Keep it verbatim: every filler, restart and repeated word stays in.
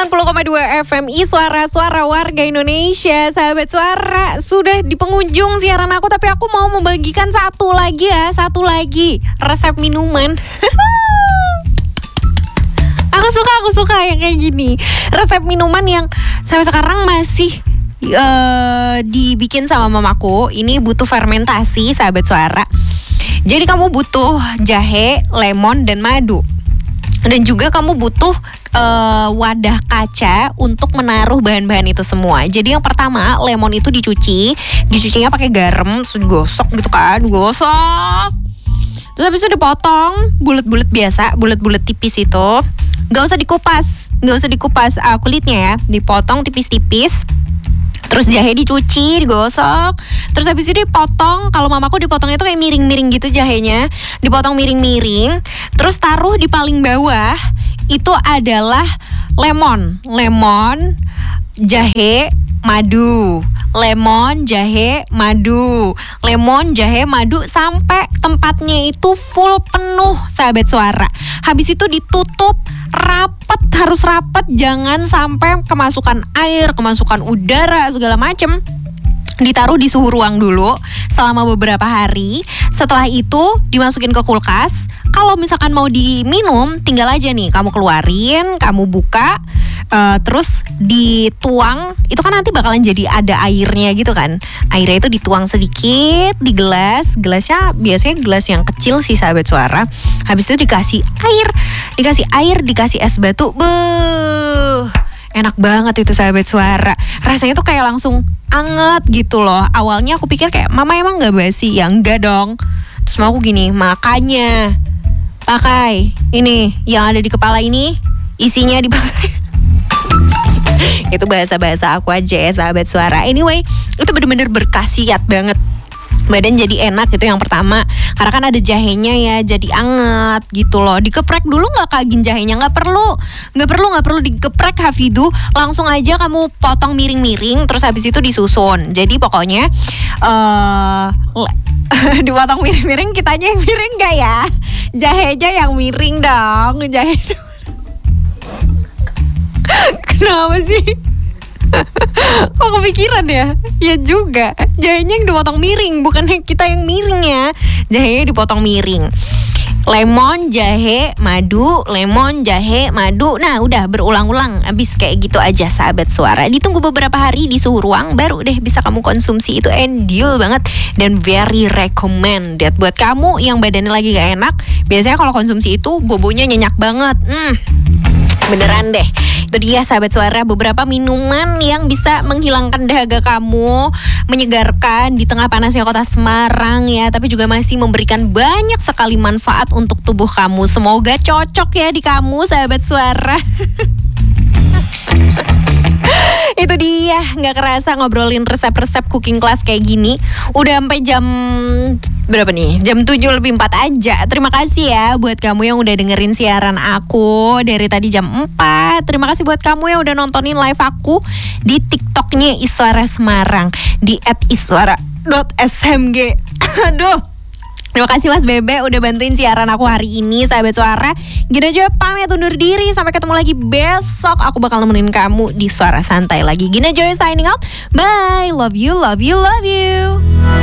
sembilan puluh koma dua F M I Suara Suara Warga Indonesia. Sahabat Suara, sudah di penghujung siaran aku, tapi aku mau membagikan satu lagi ya, satu lagi resep minuman. Aku suka, aku suka yang kayak gini. Resep minuman yang sampai sekarang masih uh, dibikin sama mamaku. Ini butuh fermentasi, sahabat Suara. Jadi kamu butuh jahe, lemon, dan madu. Dan juga kamu butuh uh, wadah kaca untuk menaruh bahan-bahan itu semua. Jadi yang pertama, lemon itu dicuci, dicucinya pakai garam, terus digosok gitu kan, gosok. Terus habis itu dipotong bulat-bulat biasa, bulat-bulat tipis itu. Gak usah dikupas, gak usah dikupas uh, kulitnya ya, dipotong tipis-tipis. Terus jahe dicuci, digosok. Terus habis itu dipotong. Kalau mamaku dipotongnya itu kayak miring-miring gitu jahenya. Dipotong miring-miring. Terus taruh di paling bawah. Itu adalah lemon. Lemon, jahe, madu. Lemon, jahe, madu. Lemon, jahe, madu. Sampai tempatnya itu full penuh, sahabat Suara. Habis itu ditutup rapet, harus rapet, jangan sampai kemasukan air, kemasukan udara, segala macem. Ditaruh di suhu ruang dulu selama beberapa hari. Setelah itu dimasukin ke kulkas. Kalau misalkan mau diminum, tinggal aja nih kamu keluarin, kamu buka, uh, terus dituang. Itu kan nanti bakalan jadi ada airnya gitu kan. Airnya itu dituang sedikit di gelas. Gelasnya biasanya gelas yang kecil sih, sahabat Suara. Habis itu dikasih air, dikasih air, dikasih es batu. Beuh, enak banget itu, sahabat Suara. Rasanya tuh kayak langsung anget gitu loh. Awalnya aku pikir kayak, mama emang gak basi? Ya enggak dong. Terus mau aku gini, makanya pakai ini yang ada di kepala ini, isinya dipakai. Itu bahasa-bahasa aku aja ya, sahabat Suara. Anyway, itu bener-bener berkhasiat banget. Badan jadi enak, itu yang pertama. Karena kan ada jahenya ya, jadi anget gitu loh. Dikeprek dulu gak kagin jahenya? Gak perlu, gak perlu, gak perlu dikeprek Hafidu. Langsung aja kamu potong miring-miring, terus habis itu disusun. Jadi pokoknya uh, dipotong miring-miring, kitanya yang miring gak ya? Jahe aja yang miring dong. Jahe. Kenapa sih? Kok kepikiran ya? Ya juga, jahenya yang dipotong miring, bukan kita yang miring ya. Jahenya dipotong miring. Lemon, jahe, madu, lemon, jahe, madu. Nah udah berulang-ulang, habis kayak gitu aja, sahabat Suara. Ditunggu beberapa hari di suhu ruang, baru deh bisa kamu konsumsi. Itu endul banget dan very recommended buat kamu yang badannya lagi gak enak. Biasanya kalau konsumsi itu bobonya nyenyak banget. Hmm, beneran deh. Itu dia, sahabat Suara, beberapa minuman yang bisa menghilangkan dahaga kamu, menyegarkan di tengah panasnya kota Semarang ya, tapi juga masih memberikan banyak sekali manfaat untuk tubuh kamu. Semoga cocok ya di kamu, sahabat Suara. Itu dia, gak kerasa ngobrolin resep-resep cooking class kayak gini. Udah sampai jam berapa nih? Jam tujuh lebih empat aja. Terima kasih ya buat kamu yang udah dengerin siaran aku dari tadi jam empat. Terima kasih buat kamu yang udah nontonin live aku di TikToknya Iswara Semarang, di et iswara dot s m g. Aduh, terima kasih Mas Bebe udah bantuin siaran aku hari ini, sahabat Suara. Gini aja pamit undur diri. Sampai ketemu lagi besok. Aku bakal nemenin kamu di Suara Santai lagi. Gini aja signing out. Bye. Love you, love you, love you.